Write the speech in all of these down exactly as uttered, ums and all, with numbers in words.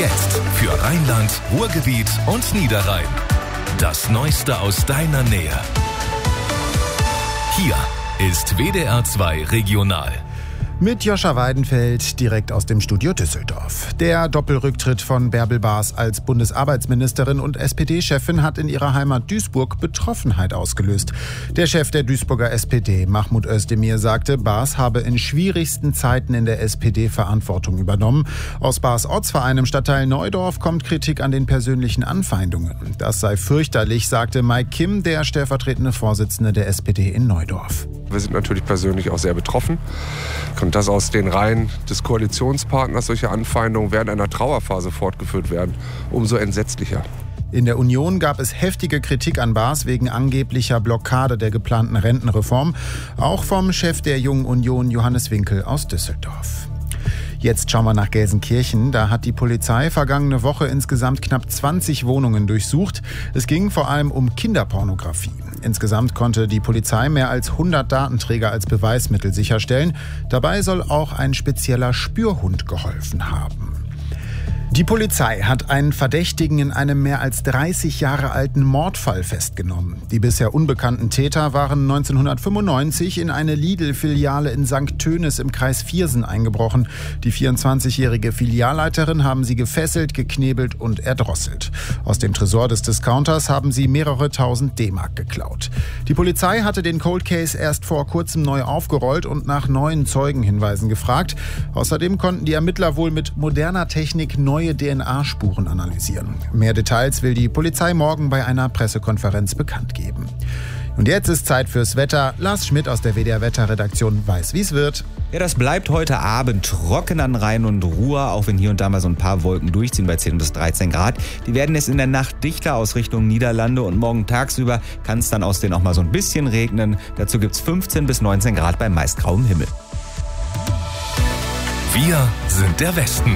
Jetzt für Rheinland, Ruhrgebiet und Niederrhein. Das Neueste aus deiner Nähe. Hier ist W D R zwei Regional. Mit Joscha Weidenfeld direkt aus dem Studio Düsseldorf. Der Doppelrücktritt von Bärbel Baas als Bundesarbeitsministerin und S P D-Chefin hat in ihrer Heimat Duisburg Betroffenheit ausgelöst. Der Chef der Duisburger S P D, Mahmoud Özdemir, sagte, Baas habe in schwierigsten Zeiten in der S P D Verantwortung übernommen. Aus Baas Ortsverein im Stadtteil Neudorf kommt Kritik an den persönlichen Anfeindungen. Das sei fürchterlich, sagte Mike Kim, der stellvertretende Vorsitzende der S P D in Neudorf. Wir sind natürlich persönlich auch sehr betroffen. Und dass aus den Reihen des Koalitionspartners solche Anfeindungen während einer Trauerphase fortgeführt werden, umso entsetzlicher. In der Union gab es heftige Kritik an Baas wegen angeblicher Blockade der geplanten Rentenreform. Auch vom Chef der Jungen Union, Johannes Winkel aus Düsseldorf. Jetzt schauen wir nach Gelsenkirchen. Da hat die Polizei vergangene Woche insgesamt knapp zwanzig Wohnungen durchsucht. Es ging vor allem um Kinderpornografie. Insgesamt konnte die Polizei mehr als hundert Datenträger als Beweismittel sicherstellen. Dabei soll auch ein spezieller Spürhund geholfen haben. Die Polizei hat einen Verdächtigen in einem mehr als dreißig Jahre alten Mordfall festgenommen. Die bisher unbekannten Täter waren neunzehnhundertfünfundneunzig in eine Lidl-Filiale in Sankt Tönis im Kreis Viersen eingebrochen. Die vierundzwanzigjährige Filialleiterin haben sie gefesselt, geknebelt und erdrosselt. Aus dem Tresor des Discounters haben sie mehrere tausend D-Mark geklaut. Die Polizei hatte den Cold Case erst vor kurzem neu aufgerollt und nach neuen Zeugenhinweisen gefragt. Außerdem konnten die Ermittler wohl mit moderner Technik neue D N A-Spuren analysieren. Mehr Details will die Polizei morgen bei einer Pressekonferenz bekannt geben. Und jetzt ist Zeit fürs Wetter. Lars Schmidt aus der W D R-Wetterredaktion weiß, wie es wird. Ja, das bleibt heute Abend trocken an Rhein und Ruhr, auch wenn hier und da mal so ein paar Wolken durchziehen bei zehn bis dreizehn Grad. Die werden es in der Nacht dichter aus Richtung Niederlande und morgen tagsüber kann es dann aus denen auch mal so ein bisschen regnen. Dazu gibt es fünfzehn bis neunzehn Grad bei meist grauem Himmel. Wir sind der Westen.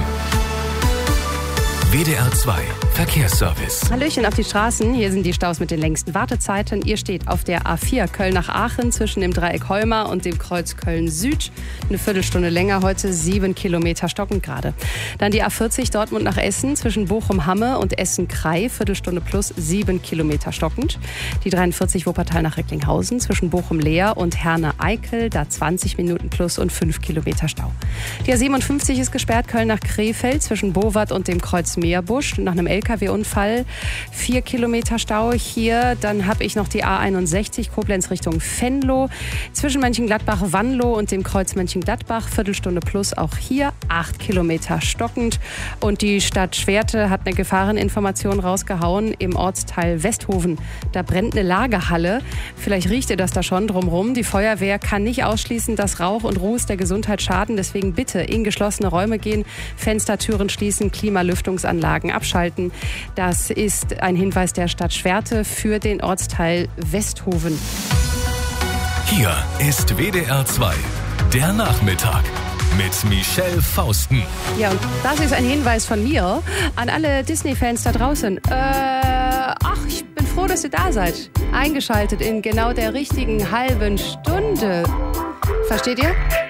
W D R zwei Verkehrsservice. Hallöchen auf die Straßen. Hier sind die Staus mit den längsten Wartezeiten. Ihr steht auf der A vier Köln nach Aachen zwischen dem Dreieck Heuma und dem Kreuz Köln-Süd. Eine Viertelstunde länger heute, sieben Kilometer stockend gerade. Dann die A vierzig Dortmund nach Essen zwischen Bochum-Hamme und Essen-Krei. Viertelstunde plus, sieben Kilometer stockend. Die dreiundvierzig Wuppertal nach Recklinghausen zwischen Bochum-Leer und Herne-Eickel. Da zwanzig Minuten plus und fünf Kilometer Stau. Die A siebenundfünfzig ist gesperrt, Köln nach Krefeld zwischen Bowat und dem Kreuz Meerbusch. Nach einem L K W-Unfall vier Kilometer Stau hier. Dann habe ich noch die A einundsechzig Koblenz Richtung Venlo. Zwischen Mönchengladbach-Wanlo und dem Kreuz Mönchengladbach. Viertelstunde plus auch hier. acht Kilometer stockend. Und die Stadt Schwerte hat eine Gefahreninformation rausgehauen im Ortsteil Westhofen. Da brennt eine Lagerhalle. Vielleicht riecht ihr das da schon drumherum. Die Feuerwehr kann nicht ausschließen, dass Rauch und Ruß der Gesundheit schaden. Deswegen bitte in geschlossene Räume gehen, Fenster, Türen schließen, Klimalüftungsanlagen abschalten. Das ist ein Hinweis der Stadt Schwerte für den Ortsteil Westhofen. Hier ist W D R zwei, der Nachmittag mit Michelle Fausten. Ja, und das ist ein Hinweis von mir an alle Disney-Fans da draußen. Äh, ach, ich bin froh, dass ihr da seid. Eingeschaltet in genau der richtigen halben Stunde. Versteht ihr?